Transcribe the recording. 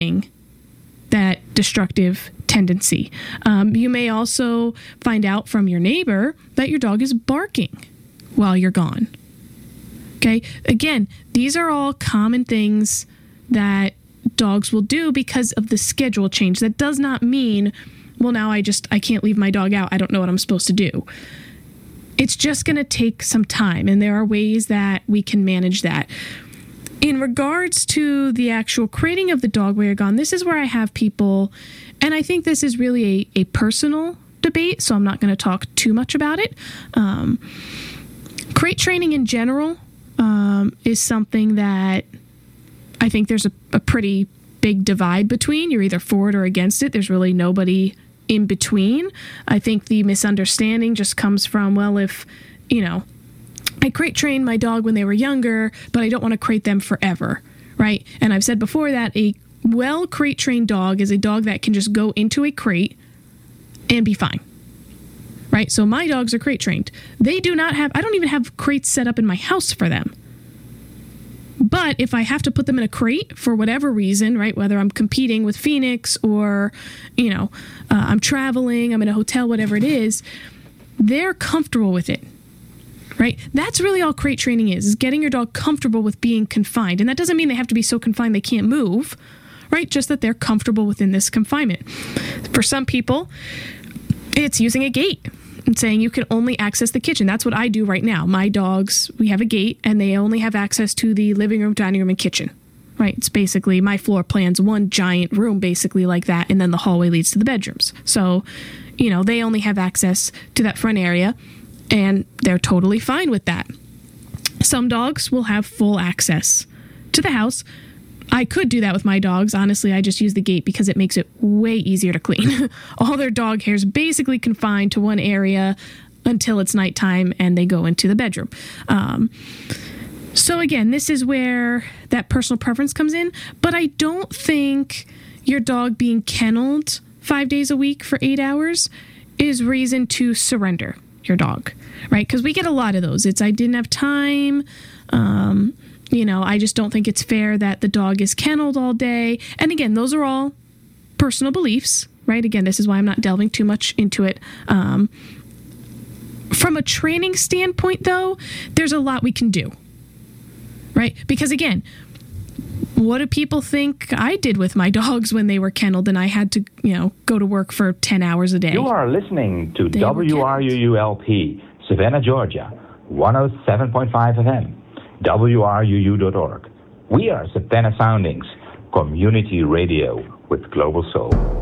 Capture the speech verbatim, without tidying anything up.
that destructive tendency. Um, you may also find out from your neighbor that your dog is barking while you're gone. Okay, again, these are all common things that dogs will do because of the schedule change. That does not mean, well, now I just, I can't leave my dog out. I don't know what I'm supposed to do. It's just going to take some time, and there are ways that we can manage that. In regards to the actual crating of the dog while you're gone, this is where I have people, and I think this is really a, a personal debate, so I'm not going to talk too much about it. Um, crate training in general um, is something that I think there's a, a pretty big divide between. You're either for it or against it. There's really nobody in between. I think the misunderstanding just comes from, well, if, you know, I crate trained my dog when they were younger, but I don't want to crate them forever, right? And I've said before that a well crate trained dog is a dog that can just go into a crate and be fine, right? So my dogs are crate trained. They do not have, I don't even have crates set up in my house for them. But if I have to put them in a crate for whatever reason, right, whether I'm competing with Phoenix or, you know, uh, I'm traveling, I'm in a hotel, whatever it is, they're comfortable with it, right? That's really all crate training is, is getting your dog comfortable with being confined. And that doesn't mean they have to be so confined they can't move, right? Just that they're comfortable within this confinement. For some people, it's using a gate and saying you can only access the kitchen. That's what I do right now. My dogs, we have a gate, and they only have access to the living room, dining room, and kitchen, right? It's basically, my floor plan's one giant room, basically like that, and then the hallway leads to the bedrooms. So, you know, they only have access to that front area, and they're totally fine with that. Some dogs will have full access to the house. I could do that with my dogs. Honestly, I just use the gate because it makes it way easier to clean. All their dog hair is basically confined to one area until it's nighttime and they go into the bedroom. Um, so again, this is where that personal preference comes in. But I don't think your dog being kenneled five days a week for eight hours is reason to surrender your dog, right? Because we get a lot of those. It's, I didn't have time. Um, You know, I just don't think it's fair that the dog is kenneled all day. And again, those are all personal beliefs, right? Again, this is why I'm not delving too much into it. Um, from a training standpoint, though, there's a lot we can do, right? Because again, what do people think I did with my dogs when they were kenneled and I had to, you know, go to work for ten hours a day? You are listening to They W R U U L P, Savannah, Georgia, one oh seven point five F M. W R U U dot org. We are Savannah Soundings, community radio with global soul.